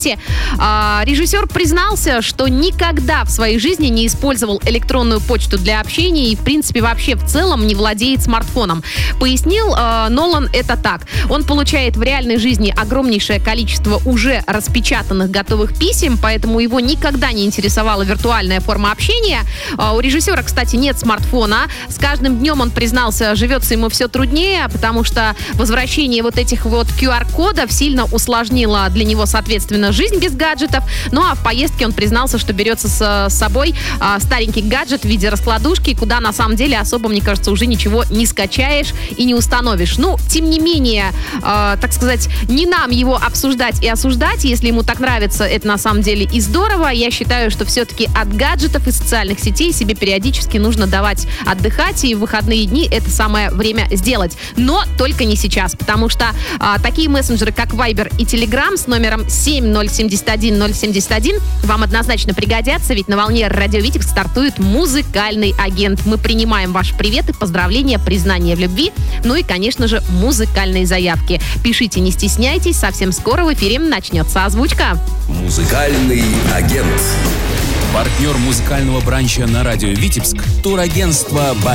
Режиссер признался, что никогда в своей жизни не использовал электронную почту для общения и, в принципе, вообще в целом не владеет смартфоном. Пояснил Нолан это так. Он получает в реальной жизни огромнейшее количество уже распечатанных готовых писем, поэтому его никогда не интересовала виртуальная форма общения. У режиссера, кстати, нет смартфона. С каждым днем, он признался, живется ему все труднее, потому что возвращение вот этих вот QR-кодов сильно усложнило для него, соответственно, жизнь без гаджетов. Ну а в поездке он признался, что берется с собой старенький гаджет в виде раскладушки, куда на самом деле особо, мне кажется, уже ничего не скачаешь и не установишь. Ну, тем не менее, так сказать, не нам его обсуждать и осуждать. Если ему так нравится, это на самом деле и здорово. Я считаю, что все-таки от гаджетов и социальных сетей себе периодически нужно давать отдыхать, и в выходные дни это самое время сделать. Но только не сейчас, потому что такие мессенджеры, как Viber и Telegram с номером 7071071 вам однозначно пригодятся, ведь на волне Радио Витебск стартует музыкальный агент. Мы принимаем ваши приветы, поздравления, признания в любви, ну и, конечно же, музыкальные заявки. Пишите, не стесняйтесь, совсем скоро в эфире начнется озвучка. Музыкальный агент. Партнер музыкального бранча на Радио Витебск — турагентство